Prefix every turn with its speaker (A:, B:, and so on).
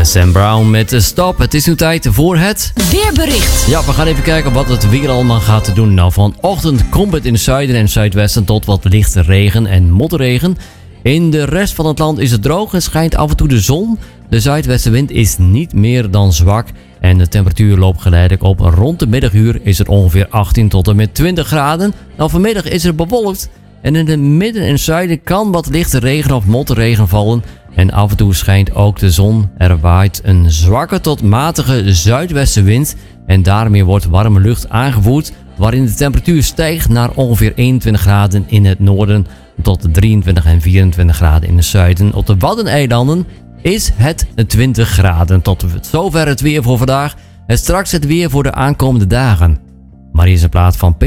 A: Sam Brown met de Stop. Het is nu tijd voor het
B: weerbericht.
A: Ja, we gaan even kijken wat het weer allemaal gaat doen. Nou, vanochtend komt het in het zuiden en zuidwesten tot wat lichte regen en motregen. In de rest van het land is het droog en schijnt af en toe de zon. De zuidwestenwind is niet meer dan zwak en de temperatuur loopt geleidelijk op. Rond de middaguur is het ongeveer 18 tot en met 20 graden. Nou, vanmiddag is er bewolkt en in het midden en zuiden kan wat lichte regen of motregen vallen. En af en toe schijnt ook de zon. Er waait een zwakke tot matige zuidwestenwind en daarmee wordt warme lucht aangevoerd, waarin de temperatuur stijgt naar ongeveer 21 graden in het noorden tot 23 en 24 graden in het zuiden. Op de Waddeneilanden is het 20 graden. Tot zover het weer voor vandaag. En straks het weer voor de aankomende dagen. Maar hier is een plaat van